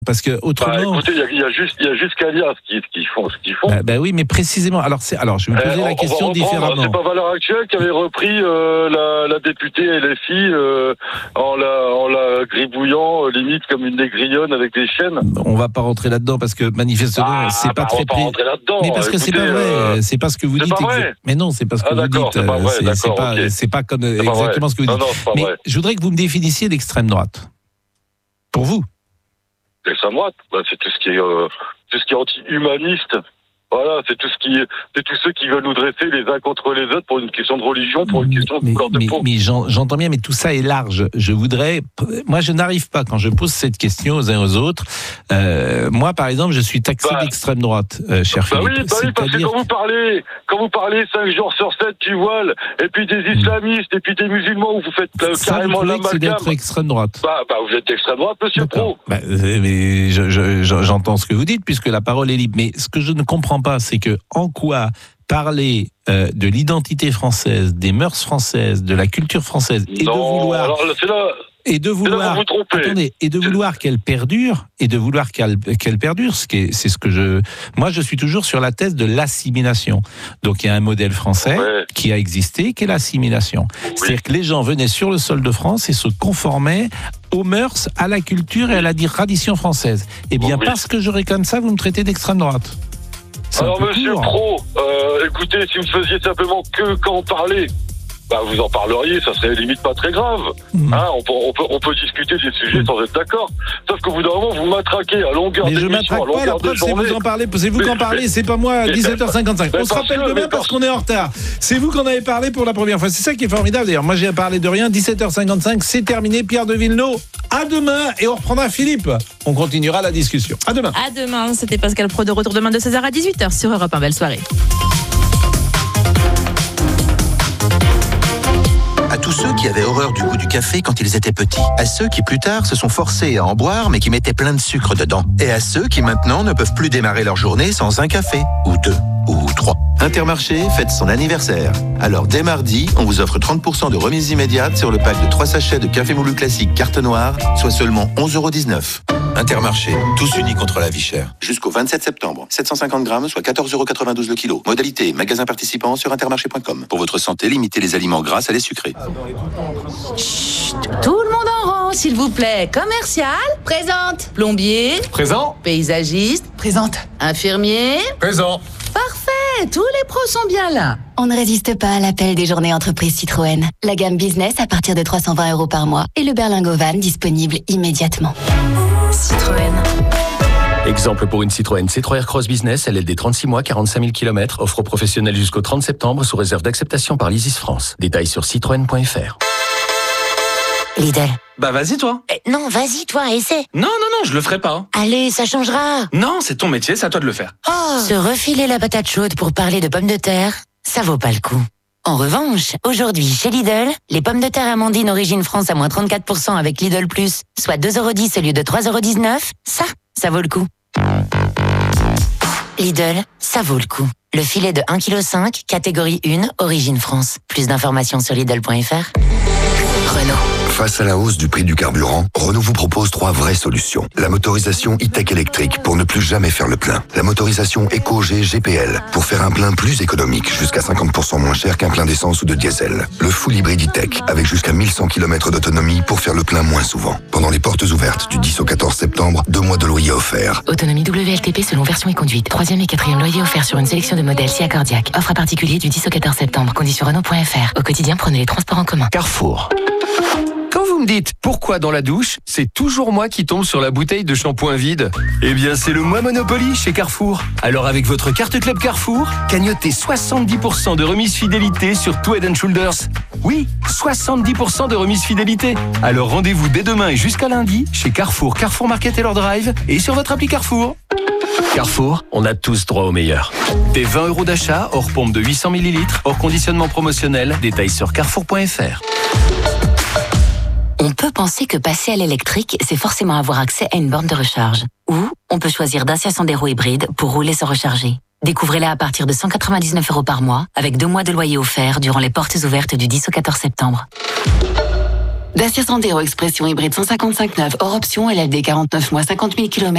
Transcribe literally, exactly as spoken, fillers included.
Parce que autrement. Bah, écoutez, il y a, y a juste, il y a juste qu'à dire ce qu'ils, ce qu'ils font, ce qu'ils font. Bah, bah oui, mais précisément. Alors, c'est, alors, je vais me poser eh, la question différemment. C'est pas Valeurs Actuelles qui avait repris euh, la, la députée L F I euh, en la, en la gribouillant, euh, limite comme une négrillonne avec des chaînes. On va pas rentrer là-dedans parce que manifestement, ah, c'est bah, pas très. On va pas rentrer là-dedans. Mais parce que écoutez, c'est pas vrai. Euh, c'est pas ce que vous c'est dites. Pas vrai. Exa... Mais non, c'est pas ce que ah, vous dites. C'est pas vrai. C'est, D'accord, c'est pas, okay. c'est pas comme c'est exactement pas ce que vous dites. Non, non, c'est pas mais vrai. je voudrais que vous me définissiez l'extrême droite. Pour vous. L'extrême droite, bah, c'est tout ce qui est, euh, tout ce qui est anti-humaniste. Voilà, c'est tout ce qui, c'est tous ceux qui veulent nous dresser les uns contre les autres pour une question de religion, pour une mais, question de mais, couleur de mais, peau. Mais j'en, j'entends bien, mais tout ça est large. Je voudrais, moi, je n'arrive pas quand je pose cette question aux uns aux autres. Euh, moi, par exemple, je suis taxé bah, d'extrême droite, euh, cher bah Philippe. Oui, bah oui, parce que quand vous parlez, quand vous parlez cinq jours sur sept du voile, et puis des islamistes, et puis des musulmans, où vous faites euh, ça, carrément vous l'amalgame. C'est d'être extrême droite. Bah, bah, vous êtes extrême droite, monsieur Pro. Bah, mais je, je, je, j'entends ce que vous dites, puisque la parole est libre. Mais ce que je ne comprends pas, c'est que en quoi parler euh, de l'identité française, des mœurs françaises, de la culture française, et non, de vouloir, alors, c'est là, et de vouloir, c'est là attendez, et de vouloir qu'elle perdure, et de vouloir qu'elle, qu'elle perdure, ce qui est, c'est ce que je, moi je suis toujours sur la thèse de l'assimilation. Donc il y a un modèle français ouais. qui a existé, qui est l'assimilation. Oui. C'est-à-dire que les gens venaient sur le sol de France et se conformaient aux mœurs, à la culture et à la tradition française. Eh bien, oui. parce que je réclame ça, vous me traitez d'extrême droite. C'est Alors, monsieur court. Pro, euh, écoutez, si vous faisiez simplement que qu'en parler, bah, vous en parleriez, ça serait limite pas très grave. Mmh. Hein, on, peut, on, peut, on peut discuter des sujets mmh. sans être d'accord. Sauf qu'au bout d'un moment, vous matraquez à longueur mais d'émission, à longueur pas, la de journée. C'est vous en parlez, c'est vous qui en parlez, c'est pas moi à dix-sept heures cinquante-cinq. On se rappelle demain parce qu'on est en retard. C'est vous qu'on avait parlé pour la première fois. C'est ça qui est formidable d'ailleurs. Moi j'ai parlé de rien, dix-sept heures cinquante-cinq, c'est terminé. Pierre de Villeneuve, à demain et on reprendra Philippe. On continuera la discussion. À demain. À demain, c'était Pascal Pro de retour demain de seize heures à dix-huit heures sur Europe un. Belle soirée. À tous ceux qui avaient horreur du goût du café quand ils étaient petits. À ceux qui plus tard se sont forcés à en boire mais qui mettaient plein de sucre dedans. Et à ceux qui maintenant ne peuvent plus démarrer leur journée sans un café. Ou deux. Ou trois. Intermarché fête son anniversaire. Alors dès mardi, on vous offre trente pour cent de remise immédiate sur le pack de trois sachets de café moulu classique carte noire, soit seulement onze euros dix-neuf. Intermarché, tous unis contre la vie chère. Jusqu'au vingt-sept septembre. sept cent cinquante grammes, soit quatorze euros quatre-vingt-douze le kilo. Modalité, magasin participant sur intermarché point com. Pour votre santé, limitez les aliments gras à les sucrés. Chut, tout le monde en rang, s'il vous plaît. Commercial, présente. Plombier, présent. Paysagiste, présente. Infirmier, présent. Parfait, tous les pros sont bien là. On ne résiste pas à l'appel des journées entreprises Citroën. La gamme business à partir de trois cent vingt euros par mois et le berlingot van disponible immédiatement. Citroën. Exemple pour une Citroën C trois Aircross Business, L L D trente-six mois, quarante-cinq mille kilomètres, offre aux professionnels jusqu'au trente septembre sous réserve d'acceptation par l'Isis France. Détails sur citroën point f r. Lidl. Bah vas-y toi. Eh, non, vas-y toi, essaie. Non, non, non, je le ferai pas. Allez, ça changera. Non, c'est ton métier, c'est à toi de le faire. Oh. Se refiler la patate chaude pour parler de pommes de terre, ça vaut pas le coup. En revanche, aujourd'hui, chez Lidl, les pommes de terre Amandine Origine France à moins trente-quatre pour cent avec Lidl Plus, soit deux euros dix au lieu de trois euros dix-neuf, ça, ça vaut le coup. Lidl, ça vaut le coup. Le filet de un virgule cinq kilos, catégorie un, Origine France. Plus d'informations sur Lidl point f r. Renault. Face à la hausse du prix du carburant, Renault vous propose trois vraies solutions. La motorisation e-tech électrique pour ne plus jamais faire le plein. La motorisation EcoG G P L pour faire un plein plus économique, jusqu'à cinquante pour cent moins cher qu'un plein d'essence ou de diesel. Le full hybride e-tech avec jusqu'à mille cent kilomètres d'autonomie pour faire le plein moins souvent. Pendant les portes ouvertes du dix au quatorze septembre, deux mois de loyer offerts. Autonomie W L T P selon version et conduite. Troisième et quatrième loyer offert sur une sélection de modèles Sia Cardiac. Offre à particulier du dix au quatorze septembre. Conditions Renault point f r. Au quotidien, prenez les transports en commun. Carrefour. Quand vous me dites pourquoi dans la douche, c'est toujours moi qui tombe sur la bouteille de shampoing vide. Eh bien, c'est le mois Monopoly chez Carrefour. Alors avec votre carte Club Carrefour, cagnotez soixante-dix pour cent de remise fidélité sur tout Head and Shoulders. Oui, soixante-dix pour cent de remise fidélité. Alors rendez-vous dès demain et jusqu'à lundi chez Carrefour, Carrefour Market et leur drive et sur votre appli Carrefour. Carrefour, on a tous droit au meilleur. Des vingt euros d'achat, hors pompe de huit cents millilitres, hors conditionnement promotionnel. Détails sur carrefour point f r. On peut penser que passer à l'électrique, c'est forcément avoir accès à une borne de recharge. Ou on peut choisir Dacia Sandero hybride pour rouler sans recharger. Découvrez-la à partir de cent quatre-vingt-dix-neuf euros par mois, avec deux mois de loyer offert durant les portes ouvertes du dix au quatorze septembre. Dacia Sandero Expression hybride cent cinquante-cinq neuf, hors option, L L D quarante-neuf mois, cinquante mille kilomètres.